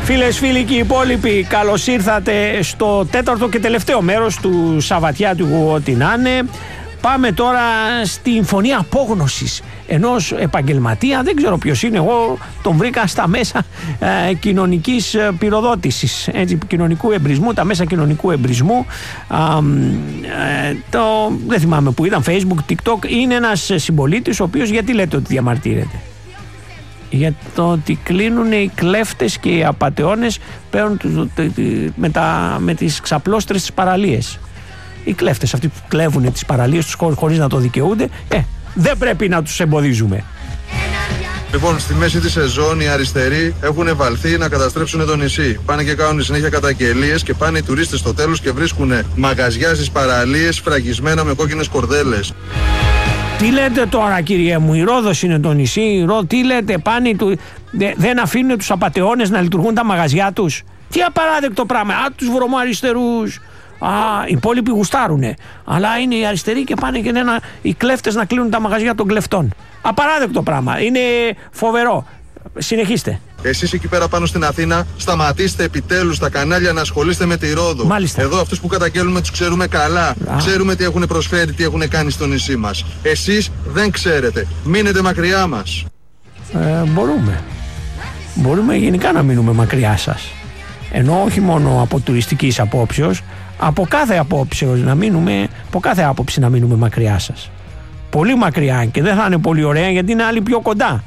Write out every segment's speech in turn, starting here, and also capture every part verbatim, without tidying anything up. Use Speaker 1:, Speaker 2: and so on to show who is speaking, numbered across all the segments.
Speaker 1: Φίλες, φίλοι και οι υπόλοιποι, καλώς ήρθατε στο τέταρτο και τελευταίο μέρος του Σαββατιάτικου ό,τι να είναι. Πάμε τώρα στην φωνή απόγνωσης ενός επαγγελματία, δεν ξέρω ποιος είναι, εγώ τον βρήκα στα μέσα ε, κοινωνικής πυροδότησης, έτσι, κοινωνικού εμπρισμού, τα μέσα κοινωνικού εμπρισμού, ε, το, δεν θυμάμαι που ήταν, Facebook, TikTok. Είναι ένας συμπολίτης ο οποίος, γιατί λέτε ότι διαμαρτύρεται? Για το ότι κλείνουν οι κλέφτες και οι απατεώνες παίρνουν με, τα, με τις ξαπλώστρες τις παραλίες. Οι κλέφτες αυτοί που κλέβουν τις παραλίες τους χωρίς να το δικαιούνται, ε, δεν πρέπει να τους εμποδίζουμε.
Speaker 2: Λοιπόν, στη μέση της σεζόν οι αριστεροί έχουν βαλθεί να καταστρέψουν το νησί. Πάνε και κάνουν συνέχεια καταγγελίες και πάνε οι τουρίστες στο τέλος και βρίσκουν μαγαζιά στις παραλίες φραγισμένα με κόκκινες κορδέλες.
Speaker 1: Τι λέτε τώρα, κύριε μου, η Ρόδος είναι το νησί, η Ρώ, τι λέτε, πάνε του, δε, δεν αφήνουν τους απατεώνες να λειτουργούν τα μαγαζιά τους? Τι απαράδεκτο πράγμα, α, τους βρωμοαριστερούς. Α, οι υπόλοιποι γουστάρουνε. Αλλά είναι οι αριστεροί και πάνε και ένα, οι κλέφτες να κλείνουν τα μαγαζιά των κλεφτών. Απαράδεκτο πράγμα. Είναι φοβερό. Συνεχίστε.
Speaker 2: Εσείς εκεί πέρα πάνω στην Αθήνα, σταματήστε επιτέλους τα κανάλια να ασχολείστε με τη Ρόδο.
Speaker 1: Μάλιστα.
Speaker 2: Εδώ αυτούς που καταγγέλνουμε τους ξέρουμε καλά. Α. Ξέρουμε τι έχουν προσφέρει, τι έχουν κάνει στο νησί μας. Εσείς δεν ξέρετε. Μείνετε μακριά μας.
Speaker 1: Ε, μπορούμε. Μπορούμε γενικά να μείνουμε μακριά σας. Ενώ όχι μόνο από τουριστικής απόψεως, από κάθε απόψεως να μείνουμε, από κάθε άποψη να μείνουμε μακριά σας. Πολύ μακριά, και δεν θα είναι πολύ ωραία γιατί είναι άλλοι πιο κοντά.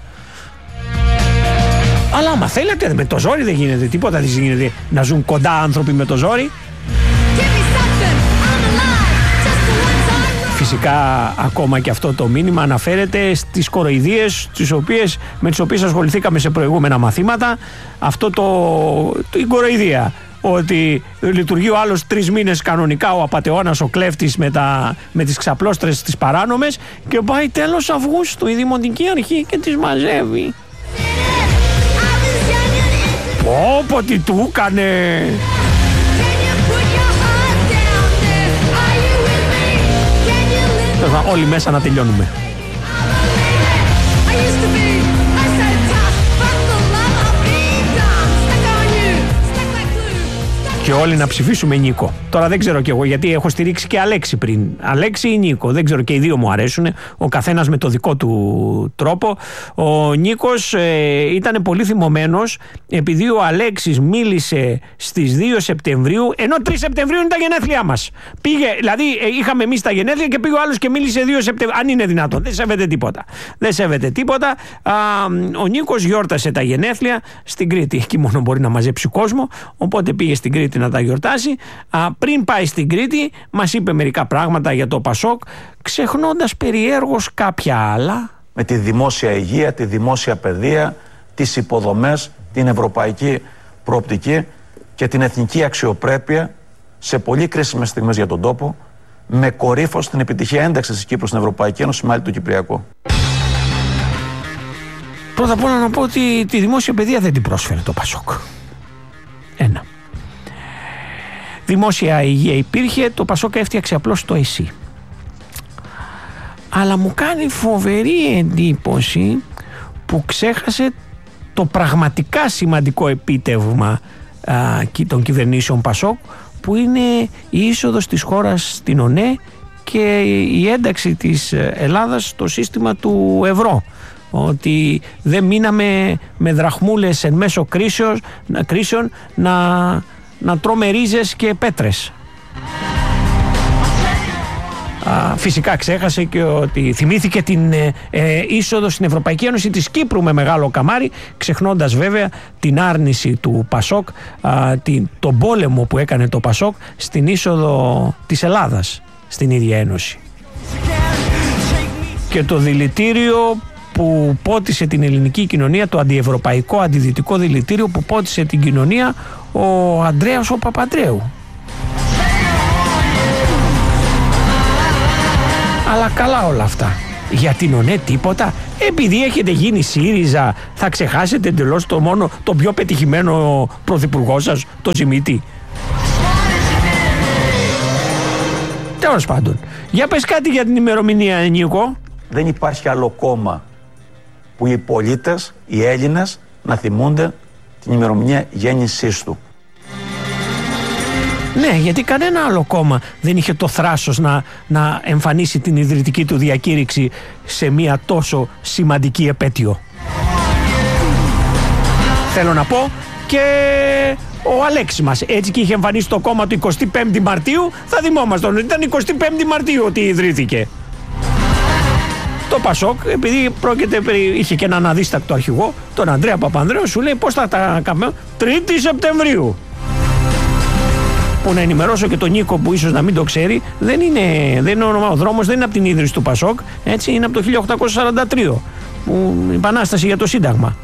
Speaker 1: Αλλά άμα θέλετε, με το ζόρι δεν γίνεται τίποτα, δεν γίνεται να ζουν κοντά άνθρωποι με το ζόρι. Φυσικά ακόμα και αυτό το μήνυμα αναφέρεται στις κοροϊδίες τις οποίες, με τις οποίες ασχοληθήκαμε σε προηγούμενα μαθήματα. Αυτό το, το η κοροϊδία, ότι λειτουργεί ο άλλος τρεις μήνες κανονικά, ο απατεώνας, ο κλέφτης με, τα, με τις ξαπλώστρες τις παράνομες, και πάει τέλος Αυγούστου η Δημοτική Αρχή και τις μαζεύει. Πω πω τι του έκανε. Όλοι μέσα να τελειώνουμε. Και όλοι να ψηφίσουμε Νίκο. Τώρα δεν ξέρω κι εγώ, γιατί έχω στηρίξει και Αλέξη πριν. Αλέξη ή Νίκο, δεν ξέρω, και οι δύο μου αρέσουν. Ο καθένας με το δικό του τρόπο. Ο Νίκος ε, ήταν πολύ θυμωμένος επειδή ο Αλέξης μίλησε στις δύο Σεπτεμβρίου, ενώ τρεις Σεπτεμβρίου είναι τα γενέθλιά μας. Πήγε, δηλαδή ε, είχαμε εμείς τα γενέθλια και πήγε ο άλλος και μίλησε δύο Σεπτεμβρίου. Αν είναι δυνατόν, δεν σέβεται τίποτα. Δεν σέβεται τίποτα. Α, ο Νίκος γιόρτασε τα γενέθλια στην Κρήτη. Εκεί μόνο μπορεί να μαζέψει κόσμο. Οπότε πήγε στην Κρήτη να τα γιορτάσει. Α, πριν πάει στην Κρήτη μας είπε μερικά πράγματα για το Πασόκ, ξεχνώντας περιέργως κάποια άλλα.
Speaker 3: Με τη δημόσια υγεία, τη δημόσια παιδεία, τις υποδομές, την ευρωπαϊκή προοπτική και την εθνική αξιοπρέπεια σε πολύ κρίσιμες στιγμές για τον τόπο, με κορύφος την επιτυχία ένταξης της Κύπρου στην Ευρωπαϊκή Ένωση με άλλη του Κυπριακού.
Speaker 1: Πρώτα απ' όλα να πω ότι τη δημόσια παιδεία δεν την πρόσφερε το Πασόκ. Ένα. Δημόσια υγεία υπήρχε, το Πασόκ έφτιαξε απλώς το ΕΣΥ. Αλλά μου κάνει φοβερή εντύπωση που ξέχασε το πραγματικά σημαντικό επίτευγμα α, των κυβερνήσεων Πασόκ, που είναι η είσοδος της χώρας στην ΟΝΕ και η ένταξη της Ελλάδας στο σύστημα του ευρώ. Ότι δεν μείναμε με δραχμούλες εν μέσω κρίσεων, κρίσεων να, να τρώμε ρίζες και πέτρες. Α, φυσικά ξέχασε και ότι θυμήθηκε την ε, ε, είσοδο στην Ευρωπαϊκή Ένωση της Κύπρου με μεγάλο καμάρι, ξεχνώντας βέβαια την άρνηση του Πασόκ, α, την, τον πόλεμο που έκανε το Πασόκ στην είσοδο της Ελλάδας στην ίδια Ένωση. Και το δηλητήριο που πότισε την ελληνική κοινωνία, το αντιευρωπαϊκό, αντιδυτικό δηλητήριο που πότισε την κοινωνία, ο Ανδρέας ο Παπαντρέου. Αλλά καλά όλα αυτά. Για την ΟΝΕ τίποτα. Επειδή έχετε γίνει ΣΥΡΙΖΑ, θα ξεχάσετε εντελώς το μόνο, το πιο πετυχημένο πρωθυπουργό σας, το Ζημίτη. Τέλος πάντων. Για πες κάτι για την ημερομηνία, Νίκο.
Speaker 3: Δεν υπάρχει άλλο κόμμα που οι πολίτες, οι Έλληνες, να θυμούνται την ημερομηνία γέννησής του.
Speaker 1: Ναι, γιατί κανένα άλλο κόμμα δεν είχε το θράσος να, να εμφανίσει την ιδρυτική του διακήρυξη σε μια τόσο σημαντική επέτειο. Θέλω να πω και ο Αλέξης μας, έτσι και είχε εμφανίσει το κόμμα του εικοστή πέμπτη Μαρτίου, θα θυμόμασταν ότι ήταν εικοστή πέμπτη Μαρτίου ότι ιδρύθηκε. Το Πασόκ, επειδή πρόκειται, είχε και έναν αδίστακτο αρχηγό, τον Ανδρέα Παπανδρέου, σου λέει πώς θα τα κάνουμε, τρίτη Σεπτεμβρίου. Που να ενημερώσω και τον Νίκο που ίσως να μην το ξέρει, δεν είναι, δεν είναι ο δρόμος, δεν είναι από την ίδρυση του Πασόκ, έτσι, είναι από το χίλια οκτακόσια σαράντα τρία, που η επανάσταση για το Σύνταγμα.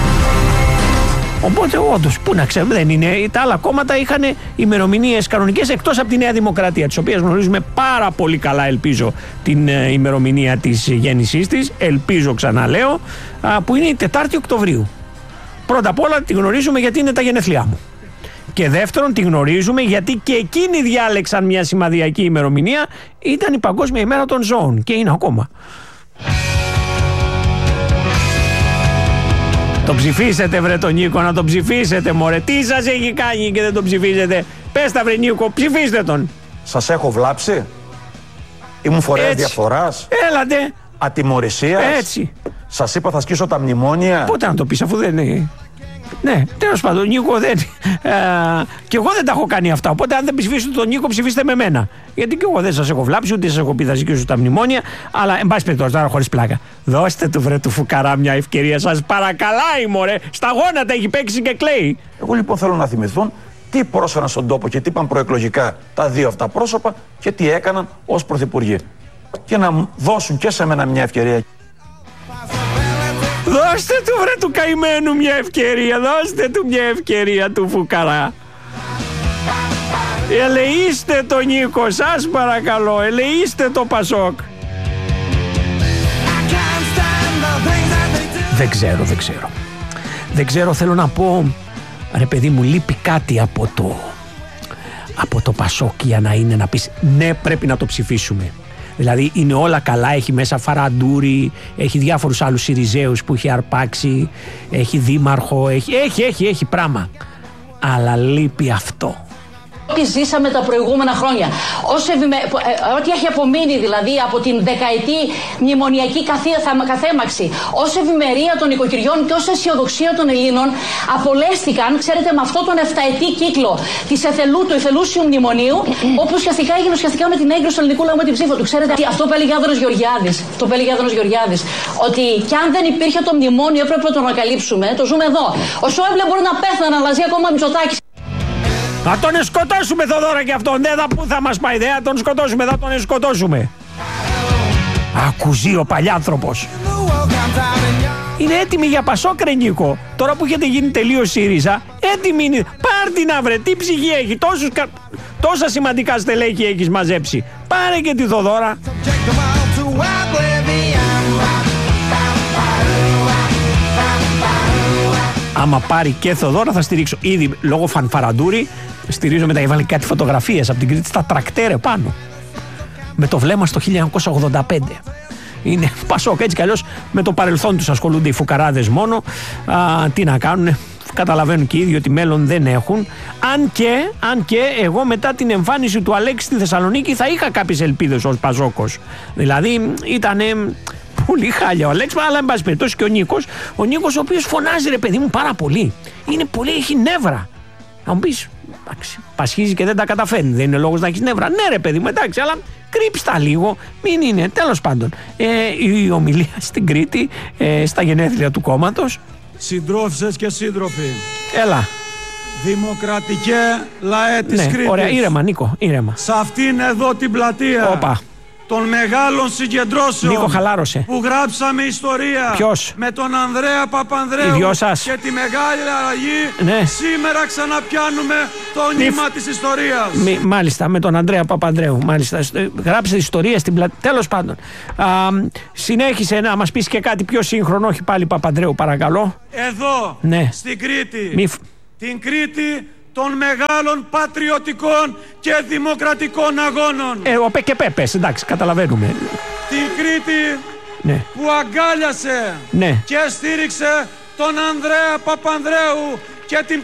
Speaker 1: Οπότε όντως, πού να ξέρουμε, δεν είναι. Τα άλλα κόμματα είχαν ημερομηνίες κανονικές εκτός από τη Νέα Δημοκρατία, της οποίας γνωρίζουμε πάρα πολύ καλά, ελπίζω, την ε, ημερομηνία της γέννησής της. Ελπίζω, ξαναλέω, α, που είναι η Τετάρτη Οκτωβρίου. Πρώτα απ' όλα τη γνωρίζουμε γιατί είναι τα γενέθλιά μου. Και δεύτερον, τη γνωρίζουμε γιατί και εκείνοι διάλεξαν μια σημαδιακή ημερομηνία. Ήταν η Παγκόσμια ημέρα των ζώων και είναι ακόμα. Το ψηφίσετε, βρε τον Νίκο, να τον ψηφίσετε, μωρέ. Τι σας έχει κάνει και δεν τον ψηφίσετε? Πες τα, βρε Νίκο, ψηφίστε τον.
Speaker 3: Σας έχω βλάψει? Ήμουν φορέας διαφθοράς?
Speaker 1: Έλατε.
Speaker 3: Ατιμωρησίας?
Speaker 1: Έτσι.
Speaker 3: Σας είπα θα σκίσω τα μνημόνια?
Speaker 1: Πότε να το πεις αφού δεν είναι? Ναι, τέλος πάντων, Νίκο δεν. Ε, και εγώ δεν τα έχω κάνει αυτά. Οπότε, αν δεν ψηφίσετε τον Νίκο, ψηφίστε με μένα. Γιατί και εγώ δεν σας έχω βλάψει, ούτε σας έχω πει θα σκίσω τα μνημόνια. Αλλά, εν πάση περιπτώσει, τώρα χωρίς πλάκα. Δώστε του, βρε του φουκαρά, μια ευκαιρία. Σας παρακαλάει, μωρέ. Στα γόνατα έχει παίξει και κλαίει.
Speaker 3: Εγώ λοιπόν θέλω να θυμηθούν τι πρόσφεραν στον τόπο και τι είπαν προεκλογικά τα δύο αυτά πρόσωπα και τι έκαναν ως πρωθυπουργοί. Και να δώσουν και σε μένα μια ευκαιρία.
Speaker 1: Δώστε του, βρε του καημένου, μια ευκαιρία. Δώστε του μια ευκαιρία του φουκαρά. Ελεήστε το Νίκο, σας παρακαλώ. Ελεήστε το Πασόκ. Δεν ξέρω, δεν ξέρω. Δεν ξέρω, θέλω να πω, ρε παιδί μου, λείπει κάτι από το από το Πασόκ για να είναι να πεις ναι, πρέπει να το ψηφίσουμε. Δηλαδή είναι όλα καλά, έχει μέσα Φαραντούρη, έχει διάφορους άλλους Συριζέους που έχει αρπάξει, έχει δήμαρχο, έχει, έχει, έχει, έχει πράγμα. Αλλά λείπει αυτό.
Speaker 4: Ό,τι ζήσαμε τα προηγούμενα χρόνια, όσο ευημε... ό,τι έχει απομείνει δηλαδή από την δεκαετή μνημονιακή καθέμαξη, όσο ευημερία των οικοκυριών και όσο αισιοδοξία των Ελλήνων απολέστηκαν, ξέρετε, με αυτό τον εφταετή κύκλο της εθελού, του εθελούσιου μνημονίου, όπου ουσιαστικά έγινε ουσιαστικά με την έγκριση του ελληνικού λαού με την ψήφο του. Ξέρετε, αυτό που έλεγε Άδωνος Γεωργιάδης, το που έλεγε Άδωνος Γεωργιάδης, ότι κι αν δεν υπήρχε το μνημόνιο έπρεπε να το ανακαλύψουμε, το ζούμε εδώ. Ο Σόιμπλε μπορεί να πέθανε, αλλά ζει ακόμα Μητσοτάκης.
Speaker 1: Θα τον σκοτώσουμε, Θοδόρα, και αυτόν. Δεν θα, πού θα μας πάει, δεν θα τον σκοτώσουμε, θα τον σκοτώσουμε. Ακουζεί ο παλιάνθρωπος. Είναι έτοιμη για Πασόκ, ρε Νίκο. Τώρα που έχετε γίνει τελείως ΣΥΡΙΖΑ, έτοιμη είναι. Πάρ' την, αυρε, τι ψυχή έχει, τόσους, τόσα σημαντικά στελέχη έχεις μαζέψει. Πάρε και τη Θοδόρα. Άμα πάρει και Θοδόρα θα στηρίξω. Ήδη λόγω Φανφαραντούρη στηρίζω, μετά έβαλε κάτι φωτογραφίες από την Κρήτη στα τρακτέρε πάνω. Με το βλέμμα στο χίλια εννιακόσια ογδόντα πέντε. Είναι Πασόκ, έτσι κι αλλιώς με το παρελθόν τους ασχολούνται οι φουκαράδες μόνο. Α, τι να κάνουνε, καταλαβαίνουν και οι ίδιοι ότι μέλλον δεν έχουν. Αν και, αν και εγώ μετά την εμφάνιση του Αλέξη στη Θεσσαλονίκη θα είχα κάποιες ελπίδες ως Πασόκος. Δηλαδή ήταν πολύ χάλια ο Αλέξης, αλλά εν πάση περιπτώσει και ο Νίκος. Ο Νίκος ο οποίος φωνάζει, ρε παιδί μου, πάρα πολύ. Είναι πολύ, έχει νεύρα. Να μου πεις, εντάξει, πασχίζει και δεν τα καταφέρνει. Δεν είναι λόγος να έχεις νεύρα. Ναι, ρε παιδί μου, εντάξει, αλλά κρύψτα λίγο. Μην είναι. Τέλος πάντων, ε, η ομιλία στην Κρήτη, ε, στα γενέθλια του κόμματος.
Speaker 5: Συντρόφισσες και σύντροφοι.
Speaker 1: Έλα.
Speaker 5: Δημοκρατικέ λαέ της
Speaker 1: ναι,
Speaker 5: Κρήτης.
Speaker 1: Ωραία, ήρεμα, Νίκο, ήρεμα.
Speaker 5: Σε αυτήν εδώ την πλατεία.
Speaker 1: Όπα.
Speaker 5: Των μεγάλων συγκεντρώσεων.
Speaker 1: Νίκο, χαλάρωσε.
Speaker 5: Που γράψαμε ιστορία.
Speaker 1: Ποιος?
Speaker 5: Με τον Ανδρέα Παπανδρέου.
Speaker 1: Οι δυο σας.
Speaker 5: Και τη μεγάλη αλλαγή.
Speaker 1: Ναι.
Speaker 5: Σήμερα ξαναπιάνουμε το νήμα Μη... της ιστορίας.
Speaker 1: Μη, μάλιστα, με τον Ανδρέα Παπανδρέου. Μάλιστα. Γράψε ιστορία στην πλατεία. Τέλος πάντων. Α, συνέχισε να μας πεις και κάτι πιο σύγχρονο. Όχι πάλι Παπανδρέου, παρακαλώ.
Speaker 5: Εδώ. Ναι. Στην Κρήτη.
Speaker 1: Μη...
Speaker 5: Την Κρήτη των μεγάλων πατριωτικών και δημοκρατικών αγώνων.
Speaker 1: Ε, ο και Πέπες, εντάξει, καταλαβαίνουμε.
Speaker 5: Την Κρήτη, ναι, που αγκάλιασε, ναι, και στήριξε τον Ανδρέα Παπανδρέου και την